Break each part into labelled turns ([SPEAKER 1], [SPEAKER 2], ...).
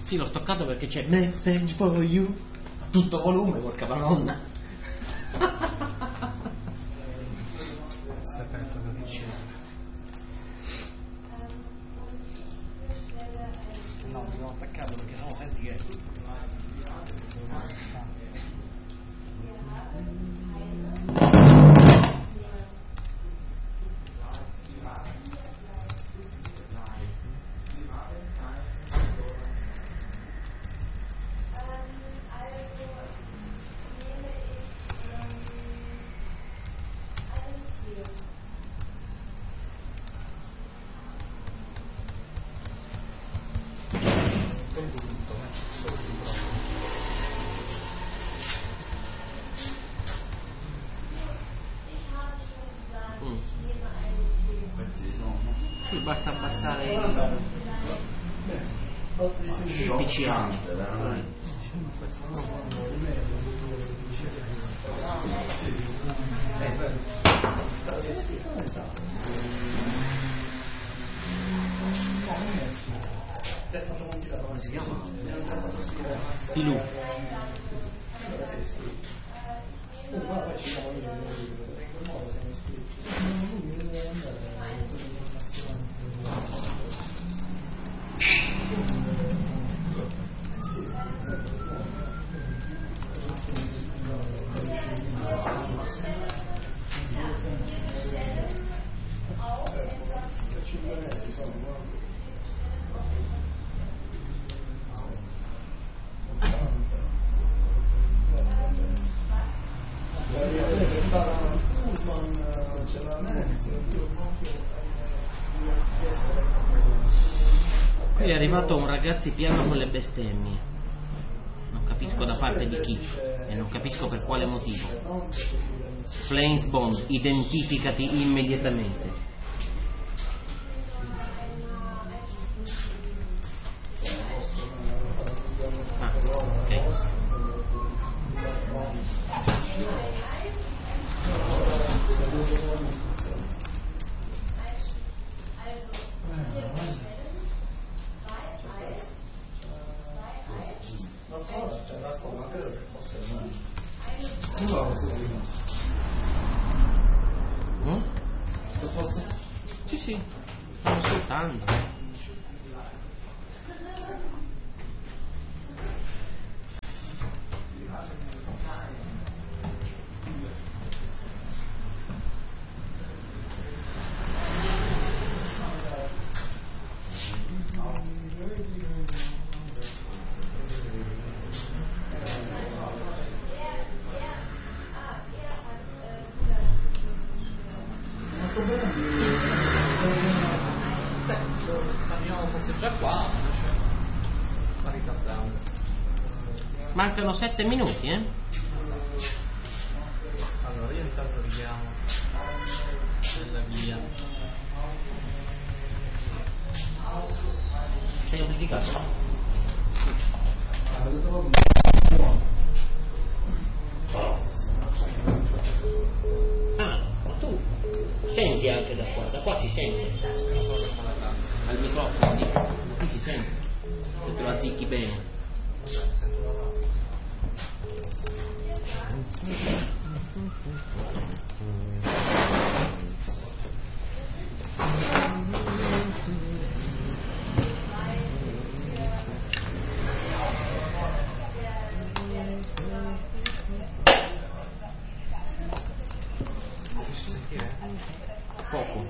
[SPEAKER 1] Sì, l'ho stoccato perché c'è Message for You a tutto volume, porca madonna.
[SPEAKER 2] Aspetta che torno vicino. No, devo attaccarlo perché sennò senti che...
[SPEAKER 1] Sì, basta abbassare il PC anche. Pilù. Qui è arrivato un ragazzipiano con le bestemmie. Non capisco da parte di chi e non capisco per quale motivo. Flames Bond, identificati immediatamente. Ah, ok. Sì, sì, sto ascoltando.
[SPEAKER 2] Già qua sta ritardando.
[SPEAKER 1] Mancano 7 minuti,
[SPEAKER 2] Allora io intanto richiamo nella via.
[SPEAKER 1] Sei amplificato? Ah, tu senti anche da qua si sente. Al microfono, sì. Qui si sente. Se te lo azzicchi bene. Poco.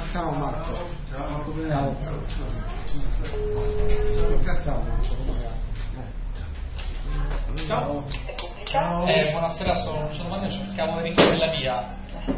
[SPEAKER 3] Ciao Marco.
[SPEAKER 2] Ciao. Ciao. Buonasera, sono Giovanni, cercavo Enrico della Via.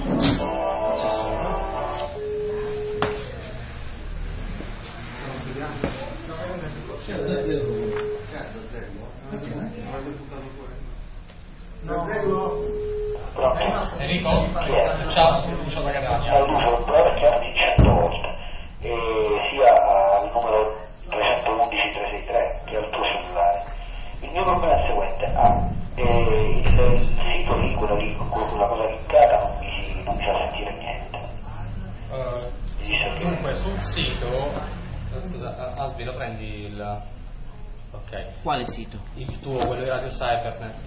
[SPEAKER 2] Enrico? Ciao, sono Lucio da Catania.
[SPEAKER 4] Lucio, provato chiamati 100 volte, sia al numero 311-363 che al tuo cellulare. Il mio problema è il seguente: il sito lì, quella cosa linkata non mi fa sentire niente.
[SPEAKER 2] Dunque, sul sito, scusa, Asvi, lo prendi il... Ok.
[SPEAKER 1] Quale sito?
[SPEAKER 2] Il tuo, quello di Radio Cybernet.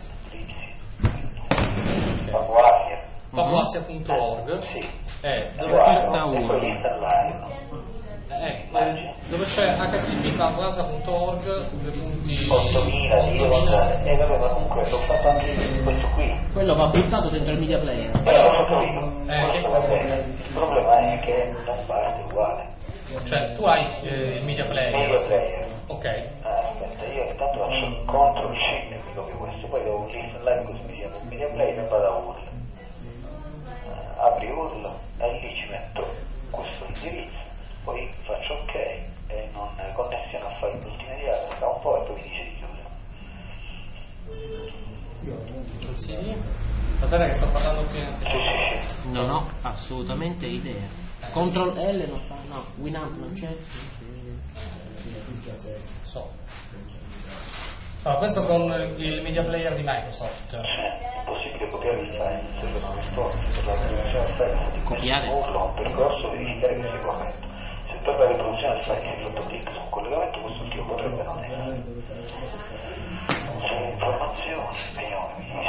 [SPEAKER 2] Papuasia.org.
[SPEAKER 4] Sì.
[SPEAKER 1] Dove questa
[SPEAKER 4] URL?
[SPEAKER 2] Dove c'è http://papuasia.org
[SPEAKER 4] 8000 vabbè, ma comunque l'ho fatto anche questo qui.
[SPEAKER 1] Quello va buttato dentro il media player.
[SPEAKER 4] L'ho fatto io. Questo va bene. Il problema è che non parte uguale.
[SPEAKER 2] Cioè tu hai il media player.
[SPEAKER 4] Media player.
[SPEAKER 2] Ok.
[SPEAKER 4] Aspetta, io intanto faccio CTRL C e mi copio questo, poi devo installare così mi sia il media player e vado a URL. Apri URL e lì ci metto questo indirizzo, poi faccio ok e non connessione a file multimediale, sta un po' e poi mi dice di chiudere.
[SPEAKER 2] Consigli? Va bene che sto parlando qui.
[SPEAKER 4] Sì.
[SPEAKER 1] Non ho assolutamente idea. Ctrl L non fa, no, Winamp non c'è.
[SPEAKER 2] So. Allora, questo con il media player di Microsoft.
[SPEAKER 4] È possibile copiare il file se non risposto per la riproduzione del file di
[SPEAKER 1] Copiare?
[SPEAKER 4] urlo un percorso verificare che sia corretto. Se per la riproduzione del file si sotto clic su un collegamento, quest'ultimo potrebbe non essere. C'è informazioni, vediamo che mi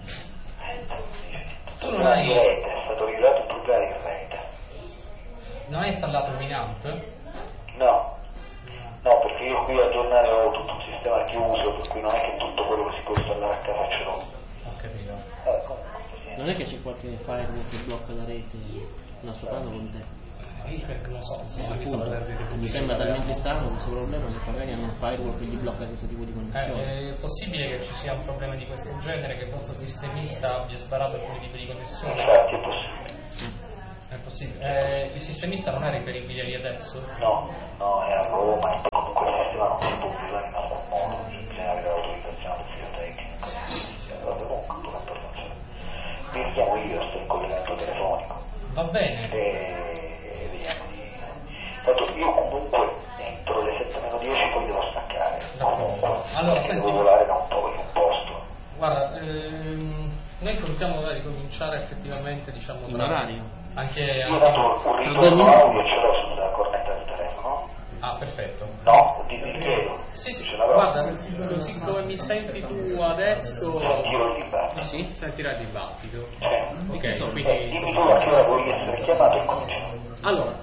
[SPEAKER 4] dice.
[SPEAKER 2] Tu non hai...
[SPEAKER 4] È stato rivelato un problema di rete.
[SPEAKER 2] Non hai installato Winamp?
[SPEAKER 4] No, perché io qui a giornale ho tutto un sistema chiuso, per cui non è che tutto quello che si può installare a casa ce l'ho.
[SPEAKER 2] Ho capito.
[SPEAKER 1] Non è che c'è qualche firewall che blocca la rete nascostato con te?
[SPEAKER 2] Non so,
[SPEAKER 1] Mi sembra talmente strano questo problema che magari hanno un firewall che gli blocca questo tipo di connessione.
[SPEAKER 2] È possibile che ci sia un problema di questo genere, che il vostro sistemista abbia sparato alcuni tipi di connessione?
[SPEAKER 4] Infatti è possibile.
[SPEAKER 2] È possibile. Il sistemista non è reperibile lì adesso?
[SPEAKER 4] No, è a Roma e comunque il sistema non si può usare in alcun modo, bisogna avere l'autorizzazione del figlio tecnico. Allora comunque non funziona. Vi richiamo io, sto in collegamento telefonico.
[SPEAKER 2] Va bene.
[SPEAKER 4] E vediamo di... Tanto io comunque entro le 7:10 poi devo staccare. Comunque.
[SPEAKER 2] Allora, senti,
[SPEAKER 4] devo volare da un po' in un posto.
[SPEAKER 2] Guarda, noi contiamo di cominciare effettivamente, diciamo,
[SPEAKER 1] In orario?
[SPEAKER 4] Io ho dato un ritorno audio, ce l'ho sulla cornetta del telefono.
[SPEAKER 2] Ah, perfetto.
[SPEAKER 4] No, ti chiedo.
[SPEAKER 2] Sì,
[SPEAKER 4] Ce l'avrò.
[SPEAKER 2] guarda, così come mi senti tu adesso...
[SPEAKER 4] Tiro il dibattito.
[SPEAKER 2] Sì, sentirà il dibattito.
[SPEAKER 4] Ok,
[SPEAKER 2] quindi...
[SPEAKER 4] dimmi tu a che ora vuoi essere chiamato e cominciamo.
[SPEAKER 2] Allora,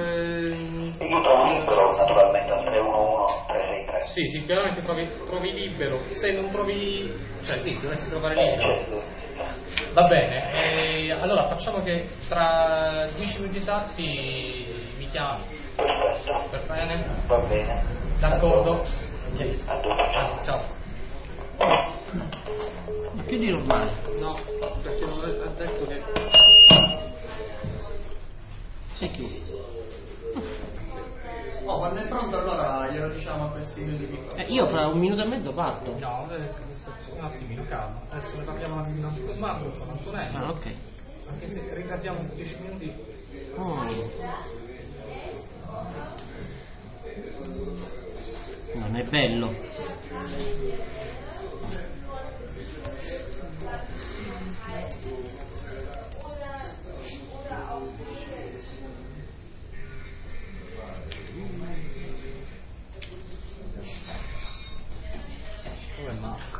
[SPEAKER 4] e io trovo libero naturalmente al 311-363.
[SPEAKER 2] Sì, sicuramente trovi libero. Se non trovi... Cioè sì, dovresti trovare libero.
[SPEAKER 4] Certo.
[SPEAKER 2] Va bene, allora facciamo che tra 10 minuti esatti mi chiami.
[SPEAKER 4] Perfetto.
[SPEAKER 2] Per bene?
[SPEAKER 4] Va bene.
[SPEAKER 2] D'accordo?
[SPEAKER 4] Ok. A dopo.
[SPEAKER 2] Ciao.
[SPEAKER 1] Ma più di normale.
[SPEAKER 2] No, perché ha detto che...
[SPEAKER 1] Sei chiuso.
[SPEAKER 3] Oh, quando è pronto allora glielo diciamo a questi minuti piccoli.
[SPEAKER 1] Io fra un minuto e mezzo parto.
[SPEAKER 2] No, un attimino, calma. Adesso ne parliamo un attimino con Marco, con Antonello.
[SPEAKER 1] Ah, ok.
[SPEAKER 2] Anche se ritrattiamo 10 minuti.
[SPEAKER 1] Non è bello.
[SPEAKER 2] Dove è Marco?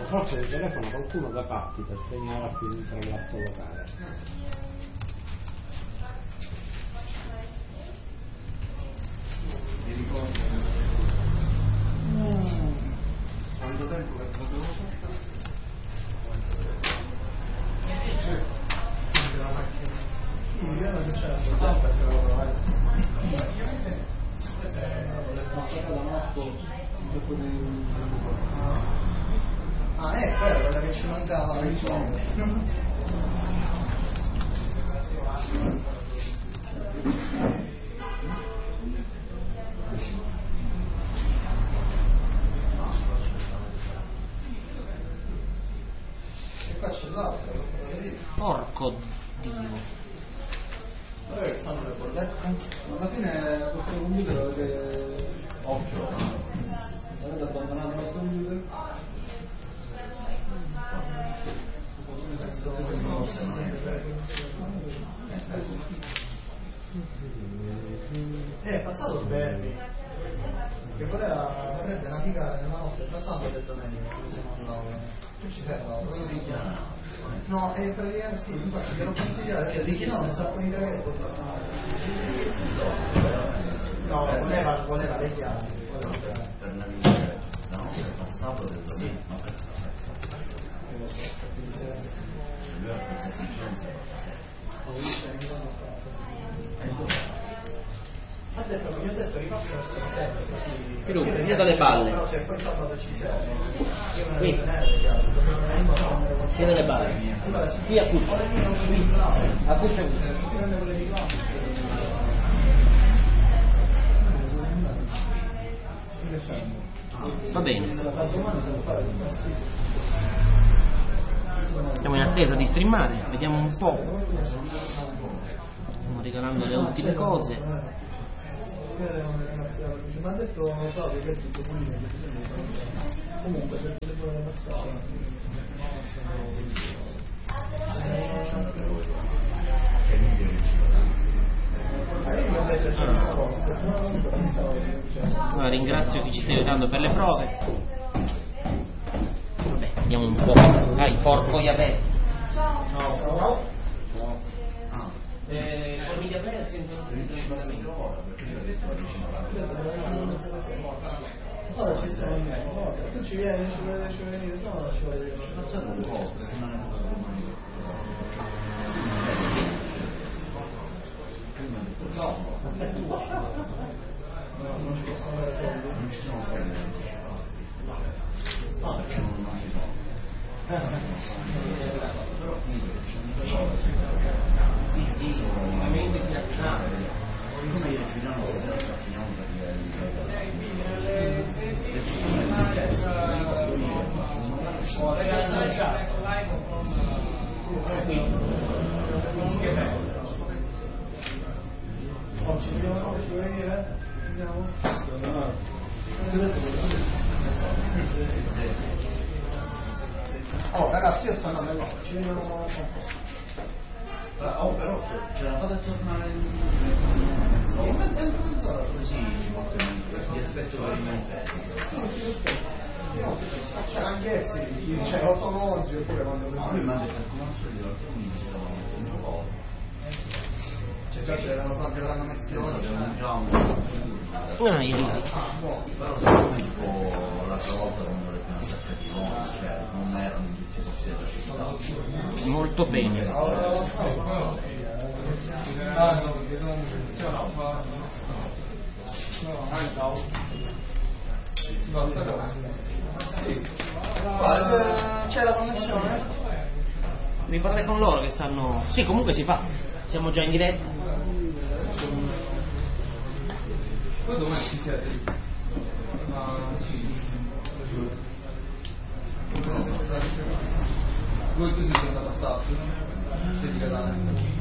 [SPEAKER 5] forse il telefono qualcuno da patti per segnalarti un ragazzo locale.
[SPEAKER 3] Mi ricordo quanto tempo che potevo fare? La macchina. Io non c'era soltanto perché avevo provato. È quello, quella che ci mancava il e qua c'è l'altro,
[SPEAKER 1] porco Dio.
[SPEAKER 3] dove stanno le bollette? Alla fine questo computer avete occhio, avete abbandonato questo computer? È passato Berni che vorrebbe navigare nella nostra passando del domenica dove siamo andati. Tu ci sei andato? No, è praticamente sì, infatti te lo consigliare perché no, un sacco di traghetto. No, voleva le chiavi.
[SPEAKER 6] Per navigare, no, per passato del domenica, ma per lui ha questa esigenza
[SPEAKER 3] Ha detto, mi ha detto rifaccio verso la sera così.
[SPEAKER 1] Più via dalle balle.
[SPEAKER 3] Però se poi sabato ci serve, io me ne
[SPEAKER 1] Qui.
[SPEAKER 3] devo tenere le chiavi, perché non vengo a prendere qualcosa.
[SPEAKER 1] Via dalle balle.
[SPEAKER 3] Allora,
[SPEAKER 1] Qui a Cuccia. A Cuccia.
[SPEAKER 3] Si prende quelle di qua.
[SPEAKER 1] Va bene.
[SPEAKER 3] Se la fa domani se lo fare di qua.
[SPEAKER 1] Siamo in attesa di streamare, vediamo un po'. Stiamo regalando le ultime cose.
[SPEAKER 3] Mi ha detto Claudio che è tutto pulito. Comunque per le buone passate.
[SPEAKER 1] Allora, ringrazio chi ci sta aiutando per le prove. Vabbè, vediamo un po'. Dai, porco Yahweh. Ciao. Con media player sentono
[SPEAKER 3] Ora ci siamo tu ci vieni, ci vuoi venire, no, ci vuoi venire.
[SPEAKER 6] C'è passato un po', perché non è cosa domani. Prima ha detto no,
[SPEAKER 3] non ci possono andare soldi.
[SPEAKER 6] non ci sono soldi anticipati. No, perché non ci sono. Però comunque
[SPEAKER 1] Sì, ovviamente si
[SPEAKER 6] come io finiamo stasera finiamo
[SPEAKER 3] Oggi vediamo, ci vuoi venire? Vediamo. Oh ragazzi, io sto andando, ci vediamo.
[SPEAKER 6] Oh, però ce la fate aggiornare
[SPEAKER 3] Dentro mezz'ora
[SPEAKER 6] così vi aspetto per il manifesto.
[SPEAKER 3] c'è anche essi, cioè lo sono oggi oppure quando
[SPEAKER 6] Lui mi ha detto come al solito alcuni ci stavano mettendo un po'.
[SPEAKER 3] cioè già c'erano quante avranno messi oggi.
[SPEAKER 6] C'erano già un
[SPEAKER 1] i riti.
[SPEAKER 6] però secondo me tipo l'altra volta quando le abbiamo attaccati noi, cioè non erano in tutti i posti della città.
[SPEAKER 1] Molto bene.
[SPEAKER 3] C'è la connessione?
[SPEAKER 1] Devi parlare con loro che stanno. Sì, comunque si fa. Siamo già in diretta.
[SPEAKER 7] Poi domani ci siete? Voi tu sei andato a Sassi? Sei di Catania?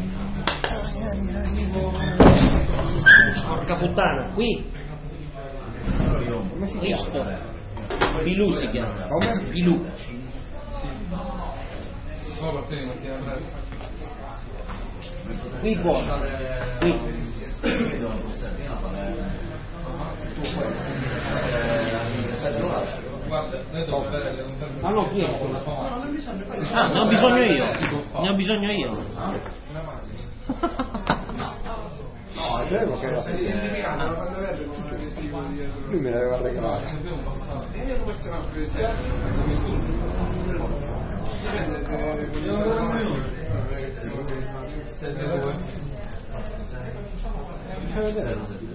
[SPEAKER 1] Porca puttana, qui. Cristo. Bilù si chiama. Bilù.
[SPEAKER 7] Poi partire mattina presto.
[SPEAKER 1] Qui buono. Qui.
[SPEAKER 7] Guarda, noi dobbiamo avere le conferme.
[SPEAKER 1] lo chiedo.
[SPEAKER 3] No, non ho bisogno, poi
[SPEAKER 1] Ah, ne ho bisogno io. Ne ho bisogno io.
[SPEAKER 5] No, è vero che era lui me l'aveva regalato. Fai vedere?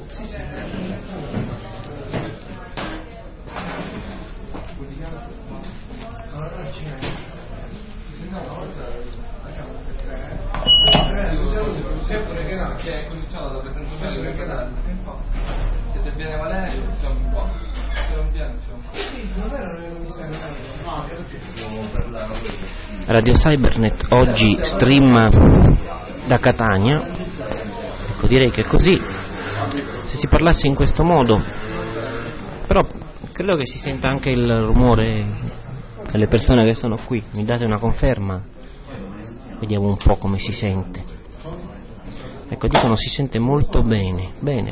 [SPEAKER 7] Che è cominciato da presenza bello che canale. Cioè, se viene Valerio siamo un po'. Se non viene
[SPEAKER 1] Radio Cybernet oggi stream da Catania. Ecco, direi che così, se si parlasse in questo modo, però credo che si senta anche il rumore delle persone che sono qui. Mi date una conferma? Vediamo un po' come si sente. Ecco, dicono si sente molto bene. Bene.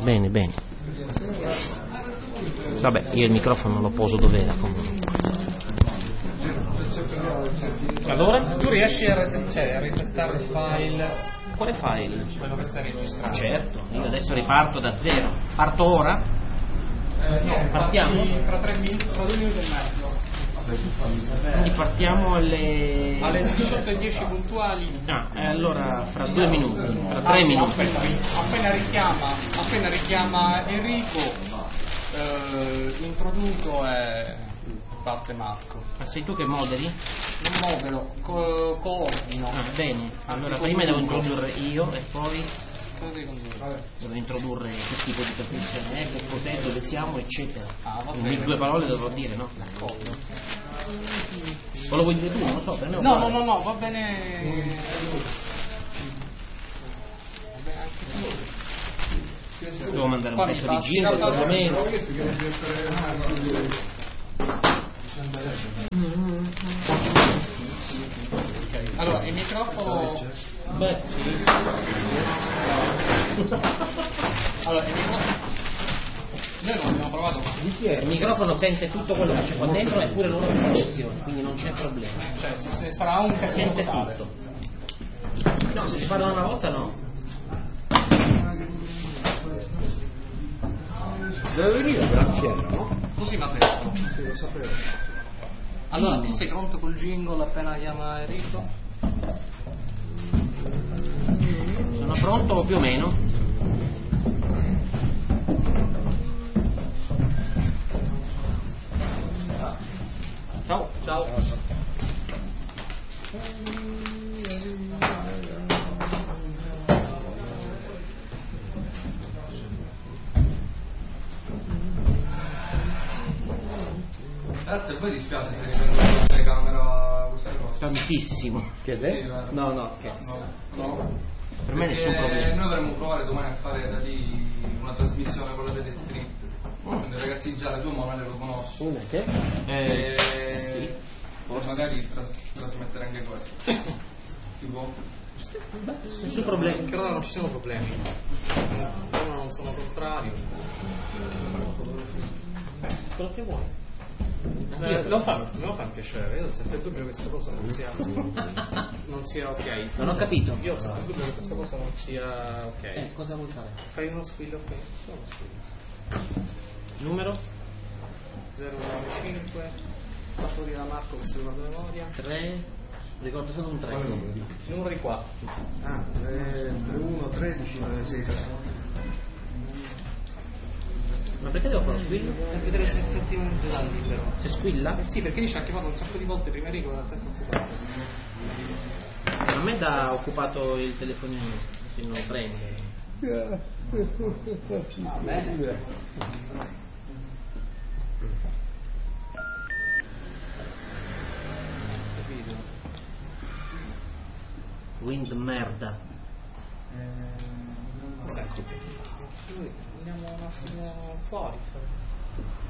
[SPEAKER 1] Vabbè, io il microfono lo poso dove era comunque.
[SPEAKER 2] Allora, tu riesci a resettare il file?
[SPEAKER 1] Quale file?
[SPEAKER 2] Quello che stai registrando?
[SPEAKER 1] Certo, io adesso riparto da zero. Parto ora?
[SPEAKER 2] No,
[SPEAKER 1] Partiamo?
[SPEAKER 2] Tra 2 minuti e mezzo.
[SPEAKER 1] Quindi partiamo alle
[SPEAKER 2] 18:10 puntuali.
[SPEAKER 1] Allora fra 2 minuti, fra 3 minuti.
[SPEAKER 2] Aspetta, appena richiama Enrico, introduco e parte Marco.
[SPEAKER 1] Ma sei tu che moderi?
[SPEAKER 2] Non modero, coordino.
[SPEAKER 1] Bene. Allora prima devo introdurre io e poi devo introdurre che tipo di trasmissione è, che cos'è, dove siamo, eccetera.
[SPEAKER 2] Bene.
[SPEAKER 1] 2 parole dovrò dire, no?
[SPEAKER 2] D'accordo.
[SPEAKER 1] O lo vuoi dire tu? Non lo so, per me
[SPEAKER 2] No, va bene.
[SPEAKER 1] Devo mandare un
[SPEAKER 2] Poi
[SPEAKER 1] pezzo di
[SPEAKER 2] passi
[SPEAKER 1] jingle
[SPEAKER 2] la parola.
[SPEAKER 1] perlomeno.
[SPEAKER 2] Allora, il microfono.
[SPEAKER 1] Beh, sì.
[SPEAKER 2] Allora, il microfono. Noi non abbiamo provato.
[SPEAKER 1] Il microfono sente tutto quello che c'è qua dentro e pure l'ora di protezione, quindi non c'è problema.
[SPEAKER 2] Cioè, se sarà un casino
[SPEAKER 1] Sente
[SPEAKER 2] totale.
[SPEAKER 1] tutto. No, se si parla una volta no.
[SPEAKER 5] Deve venire Graziella, no?
[SPEAKER 2] Così mi ha detto.
[SPEAKER 5] Sì, lo sapevo.
[SPEAKER 2] Allora, tu sei pronto col jingle appena chiama Enrico?
[SPEAKER 1] Sono pronto più o meno.
[SPEAKER 2] Ciao.
[SPEAKER 7] Grazie, poi dispiace se riprendo la telecamera queste cose.
[SPEAKER 1] Tantissimo.
[SPEAKER 5] Che
[SPEAKER 7] Sì,
[SPEAKER 5] è?
[SPEAKER 7] guarda.
[SPEAKER 1] No, scherzo.
[SPEAKER 7] No.
[SPEAKER 1] Per me nessun
[SPEAKER 7] Perché
[SPEAKER 1] problema.
[SPEAKER 7] noi dovremmo provare domani a fare da lì una trasmissione con la rete street. Quindi ragazzi già le 2 Manuele lo conosco.
[SPEAKER 5] Una che?
[SPEAKER 1] Sì.
[SPEAKER 7] Poi magari trasmettere anche questo. Si può?
[SPEAKER 1] Nessun problema.
[SPEAKER 2] Credo non ci siano problemi. Io non sono contrario.
[SPEAKER 1] Quello che vuoi.
[SPEAKER 2] Lo fa un piacere, io ho sempre il dubbio che questa cosa non sia ok.
[SPEAKER 1] Non ho capito.
[SPEAKER 2] Io ho sempre il dubbio che questa cosa non sia ok.
[SPEAKER 1] Cosa vuoi fare?
[SPEAKER 2] Fai uno squillo qui. Uno squillo.
[SPEAKER 1] Numero
[SPEAKER 2] 095. Fatto dire a Marco che se lo guarda a memoria.
[SPEAKER 1] 3. Ricordo solo un 3.
[SPEAKER 2] Numero di qua.
[SPEAKER 5] Ah, 31, 13, 6.
[SPEAKER 1] Ma perché devo fare lo squillo?
[SPEAKER 2] Per vedere se effettivamente dà libero.
[SPEAKER 1] Se squilla?
[SPEAKER 2] Eh sì, perché lì ci ha chiamato un sacco di volte prima Enrico, era sempre occupato.
[SPEAKER 1] A me dà occupato il telefonino, se non lo prende.
[SPEAKER 2] Va bene. Capito?
[SPEAKER 1] Wind merda.
[SPEAKER 2] Senti, noi andiamo un attimo fuori.